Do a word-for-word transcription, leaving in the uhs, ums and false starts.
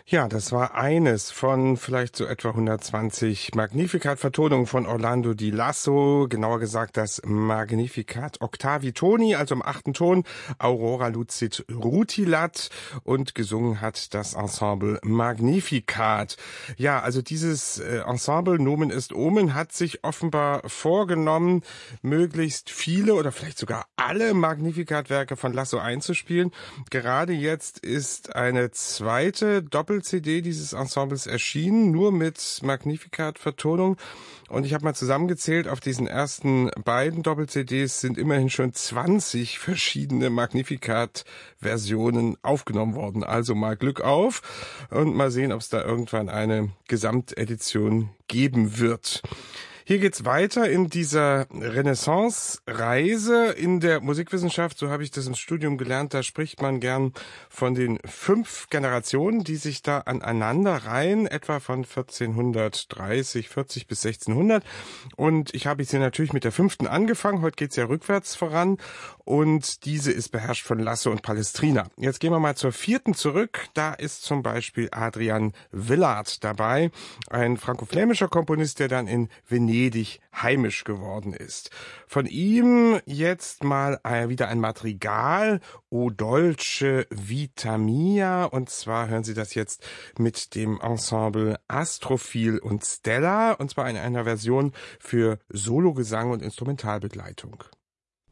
Ja, das war eines von vielleicht so etwa hundertzwanzig Magnificat-Vertonungen von Orlando di Lasso, genauer gesagt das Magnificat Octavi Toni, also im achten Ton, Aurora Lucit Rutilat, und gesungen hat das Ensemble Magnificat. Ja, also dieses äh, Ensemble Nomen est Omen hat sich offenbar vorgenommen, möglichst viele oder vielleicht sogar alle Magnificat-Werke von Lasso einzuspielen. Gerade jetzt ist eine zweite Doppel C D dieses Ensembles erschienen, nur mit Magnificat-Vertonung. Und ich habe mal zusammengezählt, auf diesen ersten beiden Doppel-C Ds sind immerhin schon zwanzig verschiedene Magnificat-Versionen aufgenommen worden. Also mal Glück auf und mal sehen, ob es da irgendwann eine Gesamtedition geben wird. Hier geht's weiter in dieser Renaissance-Reise in der Musikwissenschaft. So habe ich das im Studium gelernt. Da spricht man gern von den fünf Generationen, die sich da aneinander reihen, etwa von vierzehnhundertdreißig, vierzig bis sechzehnhundert. Und ich habe jetzt hier natürlich mit der fünften angefangen. Heute geht's ja rückwärts voran. Und diese ist beherrscht von Lasso und Palestrina. Jetzt gehen wir mal zur vierten zurück. Da ist zum Beispiel Adrian Willaert dabei, ein franko-flämischer Komponist, der dann in Venedig heimisch geworden ist. Von ihm jetzt mal wieder ein Madrigal, O Dolce Vita Mia, und zwar hören Sie das jetzt mit dem Ensemble Astrophil und Stella, und zwar in einer Version für Sologesang und Instrumentalbegleitung.